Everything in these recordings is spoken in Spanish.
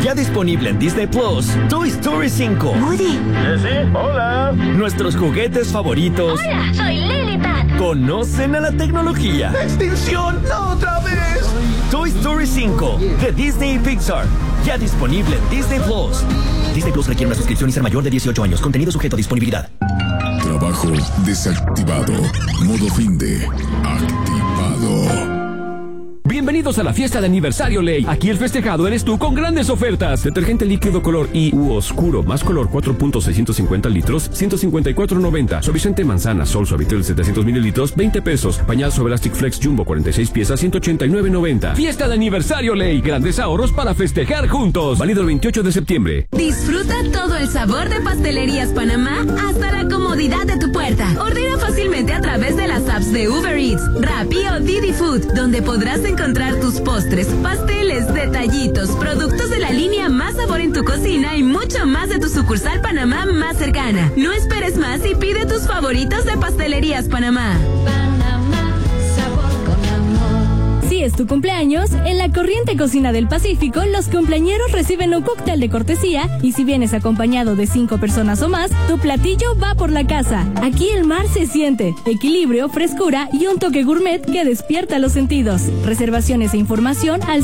Ya disponible en Disney Plus, Toy Story 5. Woody. ¿Sí? Hola. Nuestros juguetes favoritos. Hola, soy Lilipad. Conocen a la tecnología. ¡Extinción! ¡No, otra vez! Toy Story 5 de Disney y Pixar. Ya disponible en Disney Plus. Disney Plus requiere una suscripción y ser mayor de 18 años. Contenido sujeto a disponibilidad. Trabajo desactivado. Modo finde activado. Bienvenidos a la fiesta de aniversario Ley. Aquí el festejado eres tú con grandes ofertas. Detergente líquido color I u oscuro más color 4.650 litros, 154.90. Suavizante manzana Sol Suavitel 700 mililitros, 20 pesos. Pañal sobre Elastic Flex Jumbo 46 piezas, 189.90. Fiesta de aniversario Ley. Grandes ahorros para festejar juntos. Válido el 28 de septiembre. Disfruta todo el sabor de Pastelerías Panamá hasta la comodidad de tu puerta. Ordena fácilmente a través de las apps de Uber Eats, Rappi o Didi Food, donde podrás encontrar tus postres, pasteles, detallitos, productos de la línea Más Sabor en tu cocina y mucho más de tu sucursal Panamá más cercana. No esperes más y pide tus favoritos de Pastelerías Panamá. Panamá, sabor con amor. Si es tu cumpleaños, en la Corriente Cocina del Pacífico, los cumpleañeros reciben un cóctel de cortesía y si vienes acompañado de 5 personas o más, tu platillo va por la casa. Aquí el mar se siente, equilibrio, frescura y un toque gourmet que despierta los sentidos. Reservaciones e información al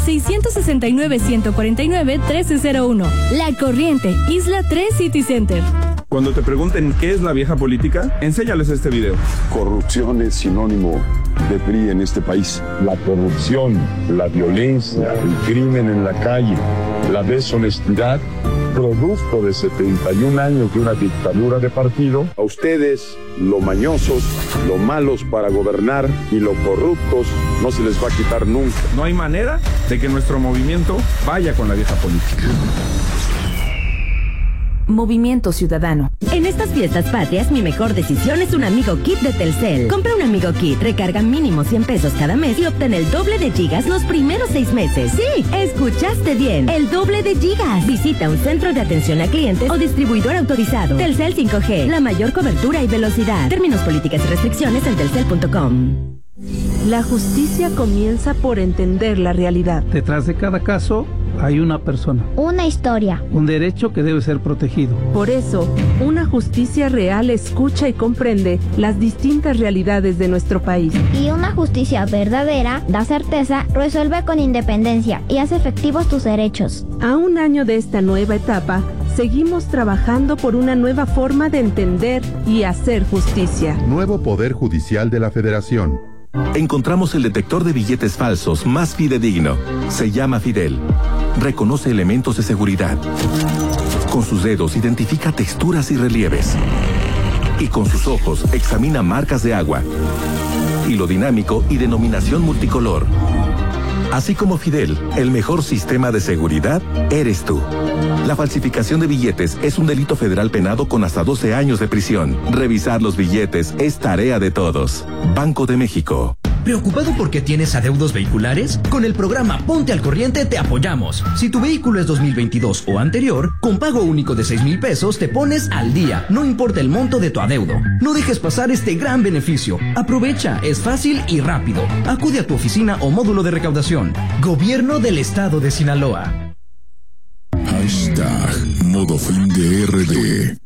669-149-1301. La Corriente, Isla 3 City Center. Cuando te pregunten qué es la vieja política, enséñales este video. Corrupción es sinónimo de PRI en este país. La corrupción, la violencia, el crimen en la calle, la deshonestidad, producto de 71 años de una dictadura de partido. A ustedes, lo mañosos, lo malos para gobernar y lo corruptos, no se les va a quitar nunca. No hay manera de que nuestro movimiento vaya con la vieja política. Movimiento Ciudadano. En estas fiestas patrias, mi mejor decisión es un Amigo Kit de Telcel. Compra un Amigo Kit, recarga mínimo 100 pesos cada mes y obtén el doble de gigas los primeros 6 meses. Sí, escuchaste bien, el doble de gigas. Visita un centro de atención a clientes o distribuidor autorizado. Telcel 5G, la mayor cobertura y velocidad. Términos, políticas y restricciones en telcel.com. La justicia comienza por entender la realidad. Detrás de cada caso hay una persona. Una historia. Un derecho que debe ser protegido. Por eso, una justicia real escucha y comprende las distintas realidades de nuestro país. Y una justicia verdadera da certeza, resuelve con independencia y hace efectivos tus derechos. A un año de esta nueva etapa, seguimos trabajando por una nueva forma de entender y hacer justicia. Nuevo Poder Judicial de la Federación. Encontramos el detector de billetes falsos más fidedigno. Se llama Fidel. Reconoce elementos de seguridad. Con sus dedos identifica texturas y relieves. Y con sus ojos examina marcas de agua. Hilo dinámico y denominación multicolor. Así como Fidel, el mejor sistema de seguridad eres tú. La falsificación de billetes es un delito federal penado con hasta 12 años de prisión. Revisar los billetes es tarea de todos. Banco de México. ¿Preocupado porque tienes adeudos vehiculares? Con el programa Ponte al Corriente te apoyamos. Si tu vehículo es 2022 o anterior, con pago único de 6,000 pesos te pones al día, no importa el monto de tu adeudo. No dejes pasar este gran beneficio. Aprovecha, es fácil y rápido. Acude a tu oficina o módulo de recaudación. Gobierno del Estado de Sinaloa. #ModoFindeRD.